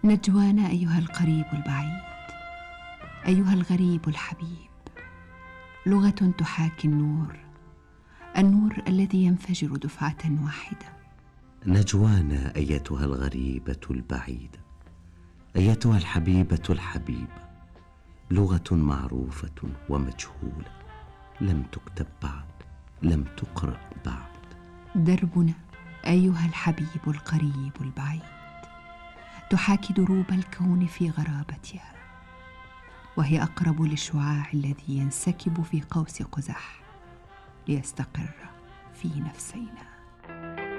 نجوانا أيها القريب البعيد، أيها الغريب الحبيب، لغة تحاكي النور، النور الذي ينفجر دفعة واحدة. نجوانا أيتها الغريبة البعيدة، أيتها الحبيبة الحبيبة، لغة معروفة ومجهولة، لم تكتب بعد، لم تقرأ بعد. دربنا أيها الحبيب القريب البعيد، تحاكي دروب الكون في غرابتها، وهي أقرب للشعاع الذي ينسكب في قوس قزح ليستقر في نفسينا.